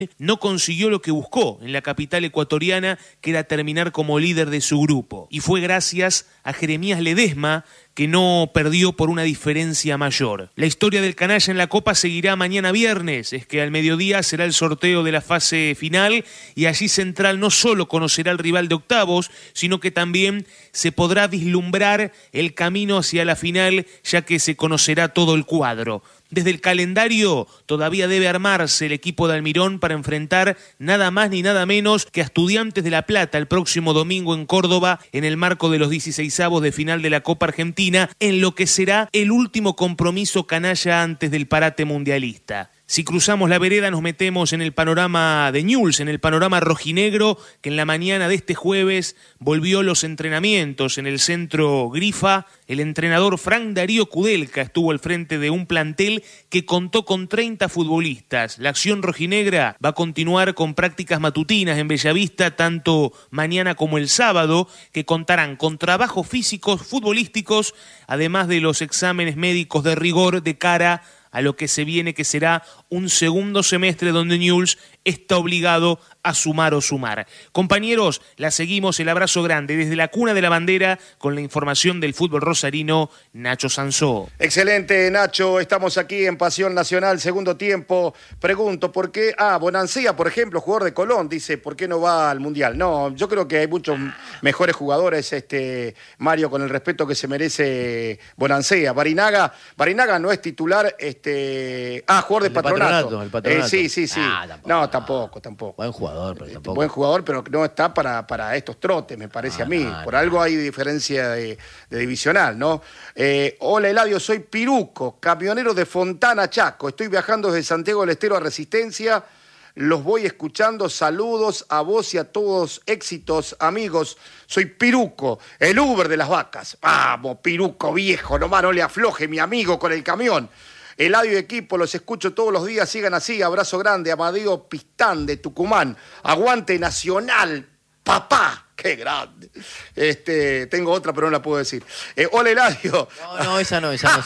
no consiguió lo que buscó en la capital ecuatoriana, que era terminar como líder de su grupo. Y fue gracias a Jeremías Ledesma, que no perdió por una diferencia mayor. La historia del canalla en la Copa seguirá mañana viernes, es que al mediodía será el sorteo de la fase final y allí Central no solo conocerá al rival de octavos, sino que también se podrá vislumbrar el camino hacia la final, ya que se conocerá todo el cuadro. Desde el calendario todavía debe armarse el equipo de Almirón para enfrentar nada más ni nada menos que a Estudiantes de La Plata el próximo domingo en Córdoba, en el marco de los 16avos de final de la Copa Argentina, en lo que será el último compromiso canalla antes del parate mundialista. Si cruzamos la vereda nos metemos en el panorama de Newell's, en el panorama rojinegro, que en la mañana de este jueves volvió los entrenamientos en el centro Grifa. El entrenador Frank Darío Kudelka estuvo al frente de un plantel que contó con 30 futbolistas. La acción rojinegra va a continuar con prácticas matutinas en Bellavista, tanto mañana como el sábado, que contarán con trabajos físicos, futbolísticos, además de los exámenes médicos de rigor de cara a lo que se viene, que será un segundo semestre donde Newell's está obligado a sumar o sumar. Compañeros, la seguimos, el abrazo grande desde la cuna de la bandera con la información del fútbol rosarino, Nacho Sansó. Excelente, Nacho, estamos aquí en Pasión Nacional, segundo tiempo. Pregunto, ¿por qué? Bonancía, por ejemplo, jugador de Colón, dice, ¿por qué no va al Mundial? No, yo creo que hay muchos mejores jugadores, Mario, con el respeto que se merece Bonancía. Barinaga no es titular, jugador de Patronato. El Patronato. Sí. Tampoco. Buen jugador, pero tampoco. Buen jugador, pero no está para estos trotes, me parece a mí. Por algo hay diferencia de divisional, ¿no? Hola, Eladio, soy Piruco, camionero de Fontana, Chaco. Estoy viajando desde Santiago del Estero a Resistencia. Los voy escuchando. Saludos a vos y a todos. Éxitos, amigos. Soy Piruco, el Uber de las vacas. Vamos, Piruco viejo, nomás no le afloje, mi amigo, con el camión. Eladio y equipo, los escucho todos los días, sigan así, abrazo grande, Amadeo Pistán de Tucumán, aguante Nacional, papá, qué grande. Tengo otra, pero no la puedo decir. Hola, Eladio. No, esa no.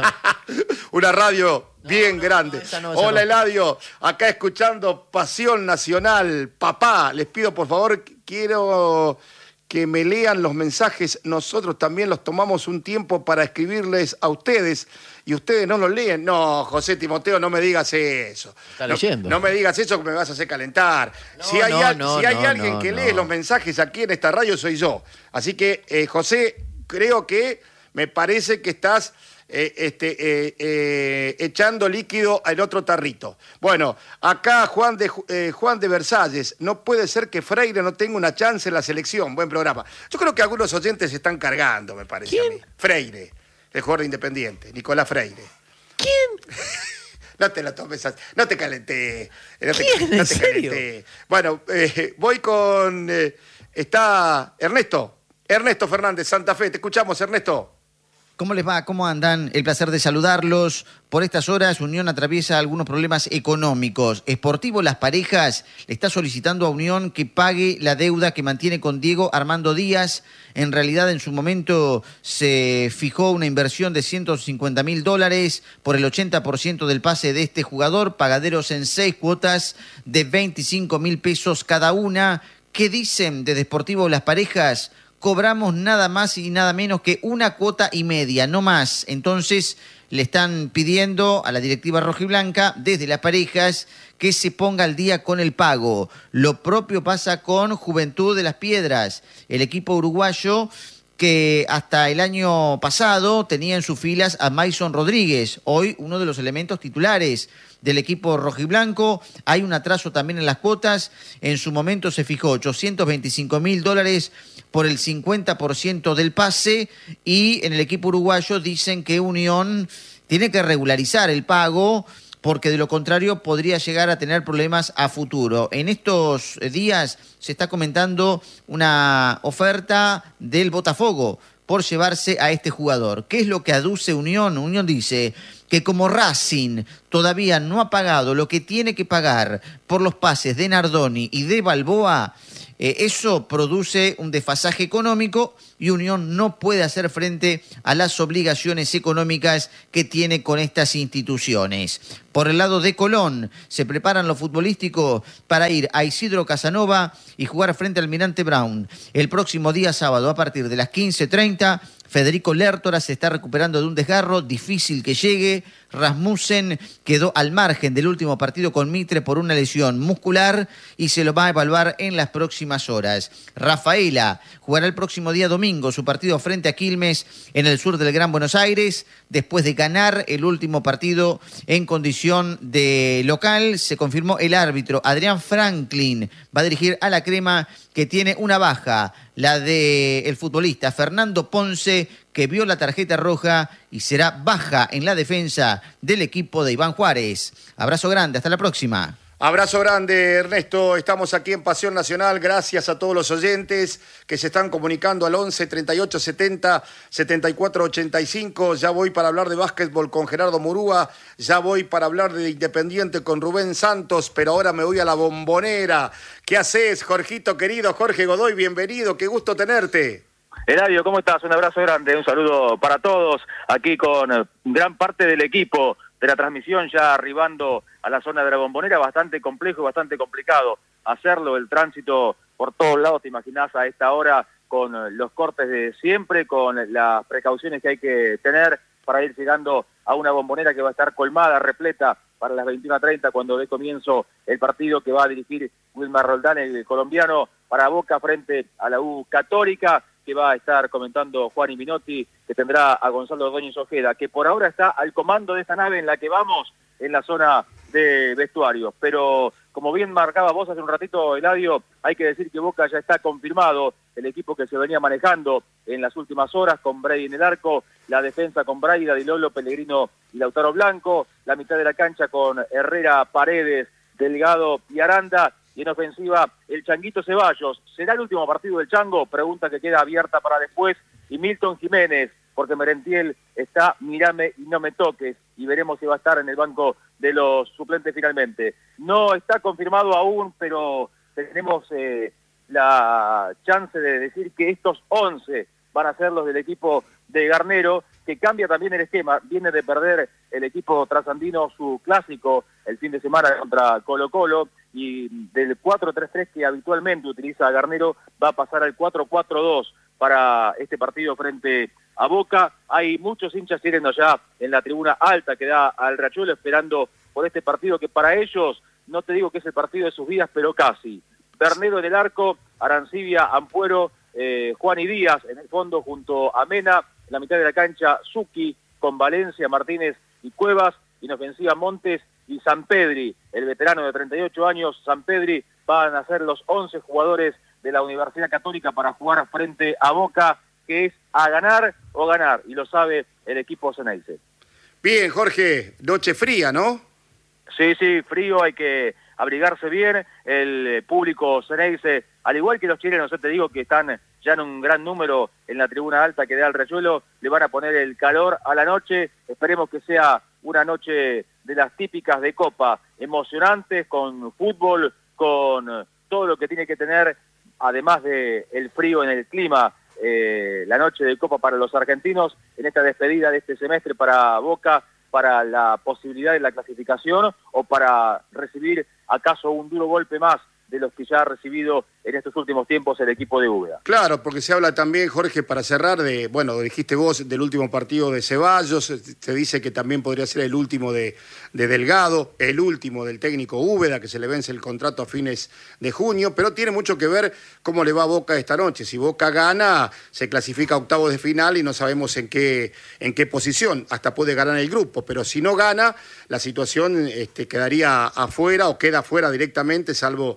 Una radio bien grande. Hola, Eladio, acá escuchando Pasión Nacional, papá, les pido por favor, quiero que me lean los mensajes, nosotros también los tomamos un tiempo para escribirles a ustedes y ustedes no los leen. No, José Timoteo, no me digas eso. Está leyendo. No me digas eso que me vas a hacer calentar. Si hay alguien que lee los mensajes aquí en esta radio, soy yo. Así que, José, creo que me parece que estás echando líquido en otro tarrito. Bueno, acá Juan de Versalles, no puede ser que Freire no tenga una chance en la selección. Buen programa. Yo creo que algunos oyentes se están cargando, me parece. ¿Quién? A mí. Freire, el jugador de Independiente, Nicolás Freire. ¿Quién? No te lo tomes así, no te calenté. ¿En serio? Calenté. Bueno, voy con... está Ernesto Fernández, Santa Fe. Te escuchamos, Ernesto. ¿Cómo les va? ¿Cómo andan? El placer de saludarlos. Por estas horas, Unión atraviesa algunos problemas económicos. Sportivo Las Parejas le está solicitando a Unión que pague la deuda que mantiene con Diego Armando Díaz. En realidad, en su momento se fijó una inversión de $150.000 por el 80% del pase de este jugador, pagaderos en 6 cuotas de 25.000 pesos cada una. ¿Qué dicen de Sportivo Las Parejas? Cobramos nada más y nada menos que 1,5 cuotas, no más. Entonces le están pidiendo a la directiva rojiblanca desde Las Parejas que se ponga al día con el pago. Lo propio pasa con Juventud de Las Piedras, el equipo uruguayo que hasta el año pasado tenía en sus filas a Mason Rodríguez, hoy uno de los elementos titulares del equipo rojiblanco. Hay un atraso también en las cuotas. En su momento se fijó $825.000 por el 50% del pase y en el equipo uruguayo dicen que Unión tiene que regularizar el pago porque de lo contrario podría llegar a tener problemas a futuro. En estos días se está comentando una oferta del Botafogo por llevarse a este jugador. ¿Qué es lo que aduce Unión? Unión dice que como Racing todavía no ha pagado lo que tiene que pagar por los pases de Nardoni y de Balboa, Eso produce un desfasaje económico y Unión no puede hacer frente a las obligaciones económicas que tiene con estas instituciones. Por el lado de Colón, se preparan los futbolísticos para ir a Isidro Casanova y jugar frente al Almirante Brown. El próximo día sábado, a partir de las 15:30, Federico Lertora se está recuperando de un desgarro, difícil que llegue. Rasmussen quedó al margen del último partido con Mitre por una lesión muscular y se lo va a evaluar en las próximas horas. Rafaela jugará el próximo día domingo su partido frente a Quilmes en el sur del Gran Buenos Aires. Después de ganar el último partido en condición de local, se confirmó el árbitro Adrián Franklin. Va a dirigir a la Crema, que tiene una baja, la del futbolista Fernando Ponce, que vio la tarjeta roja y será baja en la defensa del equipo de Iván Juárez. Abrazo grande, hasta la próxima. Abrazo grande, Ernesto. Estamos aquí en Pasión Nacional. Gracias a todos los oyentes que se están comunicando al 11 38 70 74 85. Ya voy para hablar de básquetbol con Gerardo Murúa. Ya voy para hablar de Independiente con Rubén Santos. Pero ahora me voy a la Bombonera. ¿Qué haces, Jorgito querido? Jorge Godoy, bienvenido. Qué gusto tenerte. Eladio, ¿cómo estás? Un abrazo grande, un saludo para todos. Aquí con gran parte del equipo de la transmisión ya arribando a la zona de la Bombonera, bastante complejo y bastante complicado hacerlo, el tránsito por todos lados, te imaginás a esta hora, con los cortes de siempre, con las precauciones que hay que tener para ir llegando a una Bombonera que va a estar colmada, repleta para las 21:30 cuando dé comienzo el partido que va a dirigir Wilmar Roldán, el colombiano, para Boca frente a la U Católica, que va a estar comentando Juan Minotti, que tendrá a Gonzalo Ordóñez Ojeda, que por ahora está al comando de esta nave en la que vamos, en la zona de vestuarios. Pero, como bien marcaba vos hace un ratito, Eladio, hay que decir que Boca ya está confirmado, el equipo que se venía manejando en las últimas horas, con Brady en el arco, la defensa con Braida, Di Lolo, Pellegrino y Lautaro Blanco, la mitad de la cancha con Herrera, Paredes, Delgado y Aranda, y en ofensiva el Changuito Ceballos. ¿Será el último partido del Chango? Pregunta que queda abierta para después. Y Milton Jiménez, porque Merentiel está mírame y no me toques, y veremos si va a estar en el banco de los suplentes finalmente. No está confirmado aún, pero tenemos la chance de decir que estos 11 van a ser los del equipo de Garnero, que cambia también el esquema. Viene de perder el equipo trasandino su clásico el fin de semana contra Colo-Colo, y del 4-3-3 que habitualmente utiliza Garnero va a pasar al 4-4-2 para este partido frente a Boca. Hay muchos hinchas sirviendo ya en la tribuna alta que da al Riachuelo, esperando por este partido que para ellos, no te digo que es el partido de sus vidas, pero casi. Bernero en el arco, Arancibia, Ampuero, Juan y Díaz en el fondo junto a Mena, en la mitad de la cancha Zucchi con Valencia, Martínez y Cuevas, y en ofensiva Montes y Sampedri, el veterano de 38 años. Sampedri van a ser los 11 jugadores de la Universidad Católica para jugar frente a Boca, que es a ganar o ganar, y lo sabe el equipo Ceneice. Bien, Jorge, noche fría, ¿no? Sí, frío, hay que abrigarse bien. El público Ceneice, al igual que los chilenos, te digo que están ya en un gran número en la tribuna alta que da el Riachuelo, le van a poner el calor a la noche. Esperemos que sea una noche de las típicas de Copa, emocionantes, con fútbol, con todo lo que tiene que tener, además de el frío en el clima, la noche de Copa para los argentinos, en esta despedida de este semestre para Boca, para la posibilidad de la clasificación o para recibir acaso un duro golpe más de los que ya ha recibido en estos últimos tiempos el equipo de Úbeda. Claro, porque se habla también, Jorge, para cerrar, dijiste vos, del último partido de Ceballos, se dice que también podría ser el último de Delgado, el último del técnico Úbeda, que se le vence el contrato a fines de junio, pero tiene mucho que ver cómo le va a Boca esta noche. Si Boca gana, se clasifica a octavos de final y no sabemos en qué posición, hasta puede ganar el grupo, pero si no gana, la situación quedaría afuera o queda afuera directamente, salvo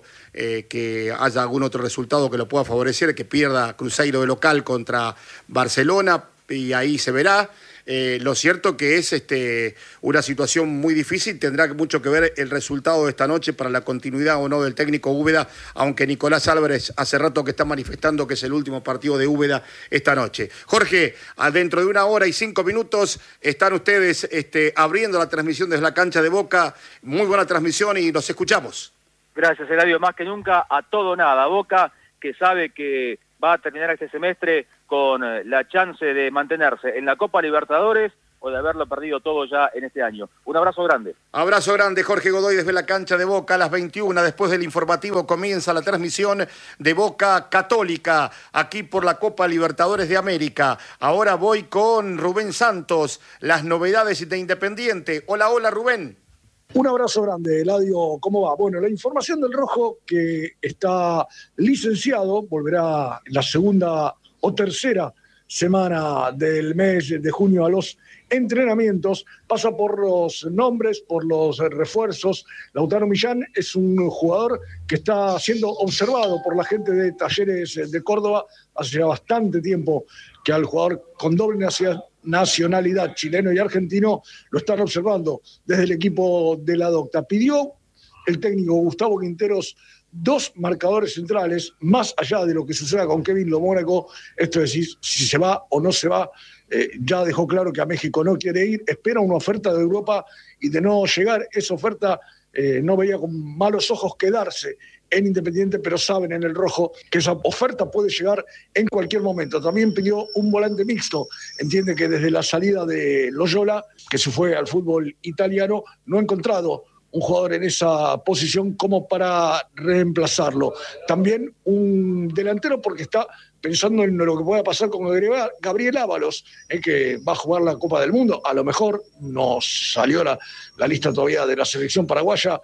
que haya algún otro resultado que lo pueda favorecer, que pierda Cruzeiro de local contra Barcelona, y ahí se verá. Lo cierto que es una situación muy difícil, tendrá mucho que ver el resultado de esta noche para la continuidad o no del técnico Úbeda, aunque Nicolás Álvarez hace rato que está manifestando que es el último partido de Úbeda esta noche. Jorge, dentro de 1 hora y 5 minutos están ustedes abriendo la transmisión desde la cancha de Boca. Muy buena transmisión y los escuchamos. Gracias, Eladio. Más que nunca, a todo nada. Boca que sabe que va a terminar este semestre con la chance de mantenerse en la Copa Libertadores o de haberlo perdido todo ya en este año. Un abrazo grande. Abrazo grande, Jorge Godoy, desde la cancha de Boca a las 21. Después del informativo comienza la transmisión de Boca Católica, aquí por la Copa Libertadores de América. Ahora voy con Rubén Santos, las novedades de Independiente. Hola, hola, Rubén. Un abrazo grande, Eladio. ¿Cómo va? Bueno, la información del Rojo, que está licenciado, volverá en la segunda o tercera semana del mes de junio a los entrenamientos, pasa por los nombres, por los refuerzos. Lautaro Millán es un jugador que está siendo observado por la gente de Talleres de Córdoba. Hace ya bastante tiempo que al jugador con doble nacionalidad, chileno y argentino, lo están observando desde el equipo de la Docta. Pidió el técnico Gustavo Quinteros 2 marcadores centrales, más allá de lo que suceda con Kevin Lo Mónaco, esto es decir, si se va o no se va. Ya dejó claro que a México no quiere ir, espera una oferta de Europa, y de no llegar esa oferta no veía con malos ojos quedarse en Independiente, pero saben en el Rojo que esa oferta puede llegar en cualquier momento. También pidió un volante mixto, entiende que desde la salida de Loyola, que se fue al fútbol italiano, no ha encontrado un jugador en esa posición como para reemplazarlo. También un delantero, porque está pensando en lo que pueda pasar con Gabriel Ábalos, que va a jugar la Copa del Mundo. A lo mejor no salió la lista todavía de la selección paraguaya,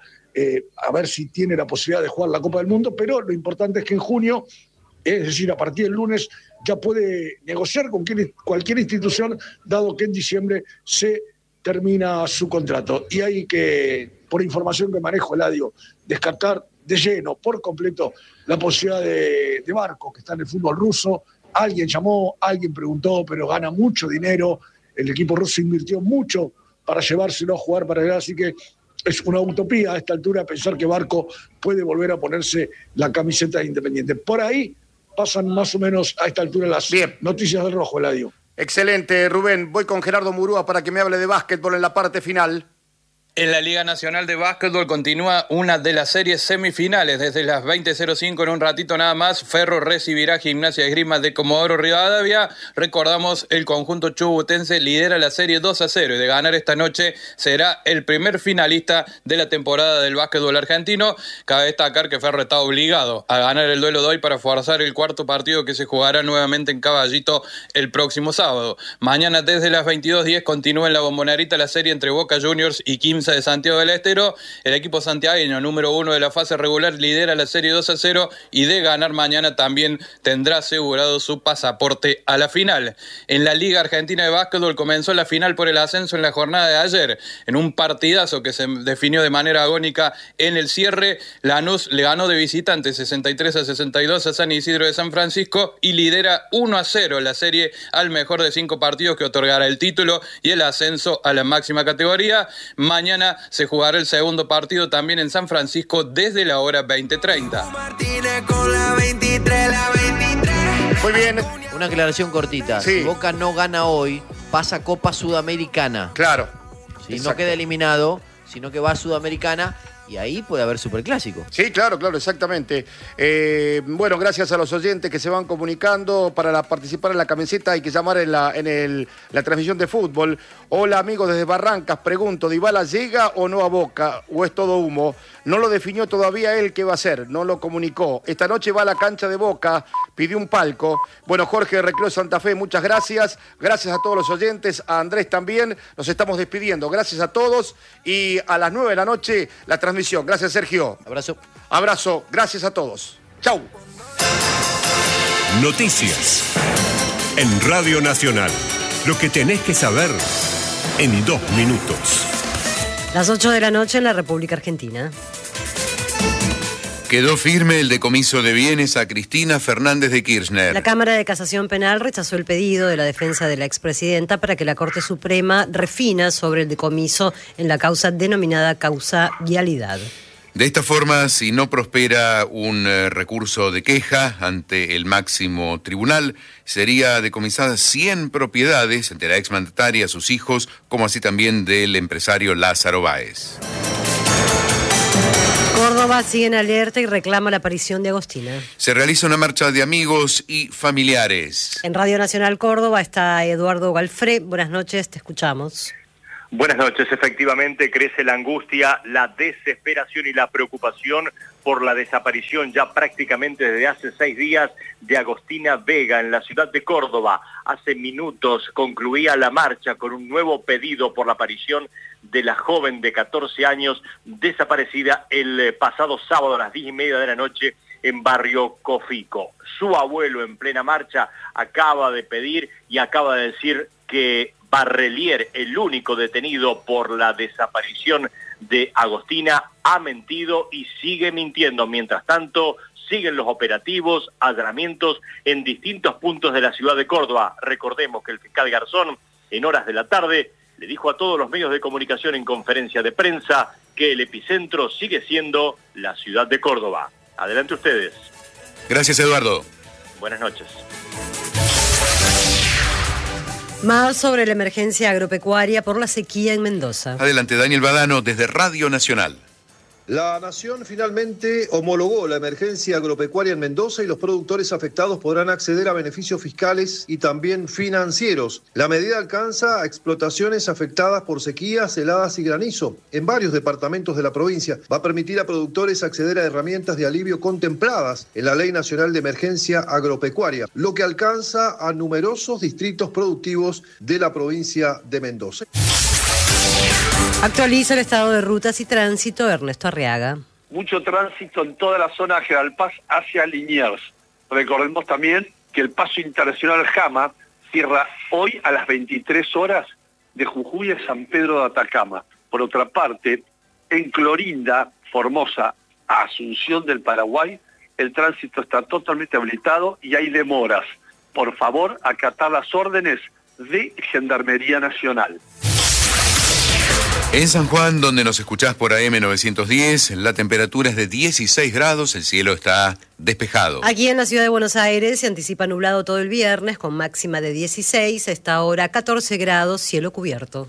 a ver si tiene la posibilidad de jugar la Copa del Mundo, pero lo importante es que en junio, es decir, a partir del lunes, ya puede negociar con cualquier institución, dado que en diciembre se termina su contrato. Y hay que, por información que manejo, Eladio, descartar de lleno, por completo, la posibilidad de Barco, que está en el fútbol ruso. Alguien llamó, alguien preguntó, pero gana mucho dinero. El equipo ruso invirtió mucho para llevárselo a jugar para allá, así que es una utopía a esta altura pensar que Barco puede volver a ponerse la camiseta de Independiente. Por ahí pasan más o menos a esta altura las noticias del Rojo, Eladio. Excelente, Rubén. Voy con Gerardo Murúa para que me hable de básquetbol en la parte final. En la Liga Nacional de Básquetbol continúa una de las series semifinales. Desde las 20:05, en un ratito nada más, Ferro recibirá Gimnasia de Esgrima de Comodoro Rivadavia. Recordamos, el conjunto chubutense lidera la serie 2-0 y de ganar esta noche será el primer finalista de la temporada del básquetbol argentino. Cabe destacar que Ferro está obligado a ganar el duelo de hoy para forzar el cuarto partido que se jugará nuevamente en Caballito el próximo sábado. Mañana desde las 22:10 continúa en la Bombonera la serie entre Boca Juniors y Quimsa de Santiago del Estero. El equipo santiagueño, número 1 de la fase regular, lidera la serie 2-0 y de ganar mañana también tendrá asegurado su pasaporte a la final. En la Liga Argentina de Básquetbol comenzó la final por el ascenso en la jornada de ayer. En un partidazo que se definió de manera agónica en el cierre, Lanús le ganó de visitante 63-62 a San Isidro de San Francisco y lidera 1-0 la serie al mejor de 5 partidos que otorgará el título y el ascenso a la máxima categoría. Mañana se jugará el segundo partido también en San Francisco desde la hora 20:30. Muy bien. Una aclaración cortita. Sí. Si Boca no gana hoy, pasa Copa Sudamericana. Claro. Si no queda eliminado, sino que va a Sudamericana. Y ahí puede haber superclásico. Sí, claro, exactamente. Bueno, gracias a los oyentes que se van comunicando. Para participar en la camiseta hay que llamar en la transmisión de fútbol. Hola, amigos desde Barrancas. Pregunto, ¿Dybala llega o no a Boca? ¿O es todo humo? No lo definió todavía él qué va a hacer. No lo comunicó. Esta noche va a la cancha de Boca. Pidió un palco. Bueno, Jorge de Recreo Santa Fe, muchas gracias. Gracias a todos los oyentes. A Andrés también. Nos estamos despidiendo. Gracias a todos. Y a las 9 de la noche, la transmisión. Gracias, Sergio. Abrazo. Abrazo. Gracias a todos. Chau. Noticias en Radio Nacional. Lo que tenés que saber en 2 minutos. Las 8 de la noche en la República Argentina. Quedó firme el decomiso de bienes a Cristina Fernández de Kirchner. La Cámara de Casación Penal rechazó el pedido de la defensa de la expresidenta para que la Corte Suprema refina sobre el decomiso en la causa denominada causa vialidad. De esta forma, si no prospera un recurso de queja ante el máximo tribunal, sería decomisadas 100 propiedades de la exmandataria, sus hijos, como así también del empresario Lázaro Báez. Córdoba Córdoba sigue en alerta y reclama la aparición de Agostina. Se realiza una marcha de amigos y familiares. En Radio Nacional Córdoba está Eduardo Galfré. Buenas noches, te escuchamos. Buenas noches. Efectivamente, crece la angustia, la desesperación y la preocupación por la desaparición ya prácticamente desde hace 6 días de Agostina Vega en la ciudad de Córdoba. Hace minutos concluía la marcha con un nuevo pedido por la aparición de la joven de 14 años desaparecida el pasado sábado a las 10:30 de la noche en Barrio Cofico. Su abuelo, en plena marcha, acaba de pedir y acaba de decir que Barrelier, el único detenido por la desaparición de Agostina, ha mentido y sigue mintiendo. Mientras tanto, siguen los operativos, allanamientos en distintos puntos de la ciudad de Córdoba. Recordemos que el fiscal Garzón, en horas de la tarde, le dijo a todos los medios de comunicación en conferencia de prensa que el epicentro sigue siendo la ciudad de Córdoba. Adelante ustedes. Gracias, Eduardo. Buenas noches. Más sobre la emergencia agropecuaria por la sequía en Mendoza. Adelante, Daniel Badano, desde Radio Nacional. La Nación finalmente homologó la emergencia agropecuaria en Mendoza y los productores afectados podrán acceder a beneficios fiscales y también financieros. La medida alcanza a explotaciones afectadas por sequías, heladas y granizo en varios departamentos de la provincia. Va a permitir a productores acceder a herramientas de alivio contempladas en la Ley Nacional de Emergencia Agropecuaria, lo que alcanza a numerosos distritos productivos de la provincia de Mendoza. Actualiza el estado de rutas y tránsito Ernesto Arriaga. Mucho tránsito en toda la zona de General Paz hacia Liniers. Recordemos también que el paso internacional Jama cierra hoy a las 23 horas de Jujuy a San Pedro de Atacama. Por otra parte, en Clorinda, Formosa, a Asunción del Paraguay, el tránsito está totalmente habilitado y hay demoras. Por favor, acatar las órdenes de Gendarmería Nacional. En San Juan, donde nos escuchás por AM 910, la temperatura es de 16 grados, el cielo está despejado. Aquí en la ciudad de Buenos Aires se anticipa nublado todo el viernes con máxima de 16, a esta hora 14 grados, cielo cubierto.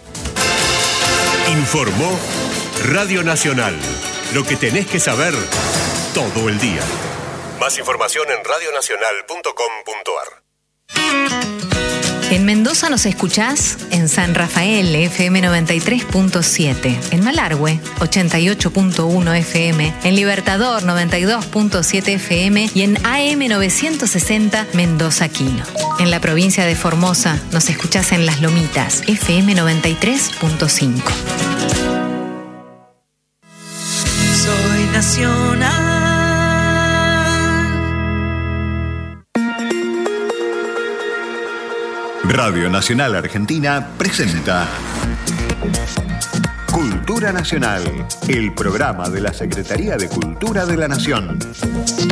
Informó Radio Nacional. Lo que tenés que saber todo el día. Más información en radionacional.com.ar. En Mendoza nos escuchás en San Rafael, FM 93.7, en Malargüe, 88.1 FM, en Libertador, 92.7 FM y en AM 960 Mendoza Quino. En la provincia de Formosa nos escuchás en Las Lomitas, FM 93.5. Soy nacional. Radio Nacional Argentina presenta Cultura Nacional, el programa de la Secretaría de Cultura de la Nación.